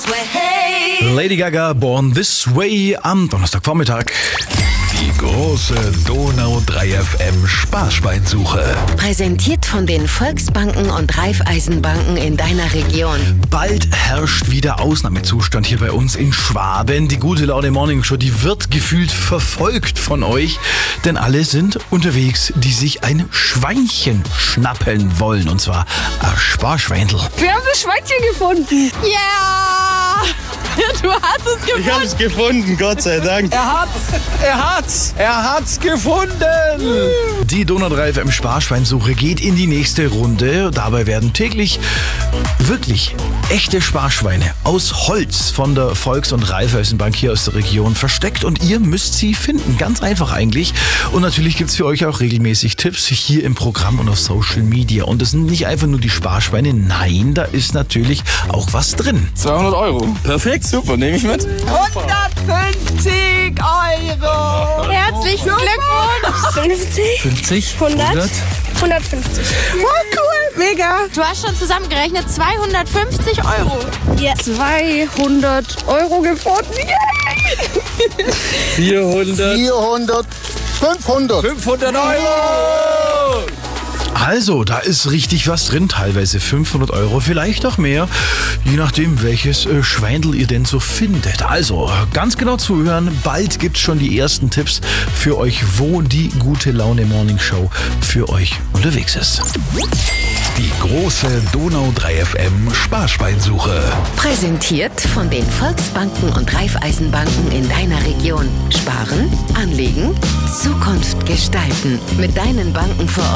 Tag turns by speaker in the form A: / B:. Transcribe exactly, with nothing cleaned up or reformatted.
A: way.
B: Lady Gaga, Born This Way am Donnerstagvormittag.
C: Die große Donau drei F M Sparschweinsuche.
D: Präsentiert von den Volksbanken und Raiffeisenbanken in deiner Region.
B: Bald herrscht wieder Ausnahmezustand hier bei uns in Schwaben. Die gute Laune Morning Show, die wird gefühlt verfolgt von euch, denn alle sind unterwegs, die sich ein Schweinchen schnappen wollen, und zwar ein Sparschweindl.
E: Wir haben das Schweinchen gefunden.
F: Ja! Du hast es gefunden.
G: Ich hab's gefunden, Gott sei Dank.
H: Er hat's, er hat's, er hat's gefunden.
B: Die Donau drei F M Sparschweinsuche geht in die nächste Runde. Dabei werden täglich wirklich echte Sparschweine aus Holz von der Volks- und Raiffeisenbank hier aus der Region versteckt und ihr müsst sie finden. Ganz einfach eigentlich. Und natürlich gibt's für euch auch regelmäßig Tipps hier im Programm und auf Social Media. Und es sind nicht einfach nur die Sparschweine, nein, da ist natürlich auch was drin.
H: zweihundert Euro.
G: Perfekt, super, nehme ich mit.
E: hundertfünfzig Euro.
F: Herzlichen Glückwunsch.
I: fünfzig,
H: fünfzig,
I: hundert, hundertfünfzig.
E: Oh, cool, mega.
F: Du hast schon zusammengerechnet zweihundertfünfzig Euro.
I: Ja.
E: zweihundert Euro gefunden.
G: vierhundert.
H: vierhundert, fünfhundert. fünfhundert Euro.
B: Also, da ist richtig was drin, teilweise fünfhundert Euro, vielleicht auch mehr, je nachdem, welches äh, Schweindel ihr denn so findet. Also, ganz genau zuhören, bald gibt's schon die ersten Tipps für euch, wo die gute Laune Morning Show für euch unterwegs ist.
C: Die große Donau drei F M Sparschweinsuche.
D: Präsentiert von den Volksbanken und Raiffeisenbanken in deiner Region. Sparen, anlegen, Zukunft gestalten. Mit deinen Banken vor Ort.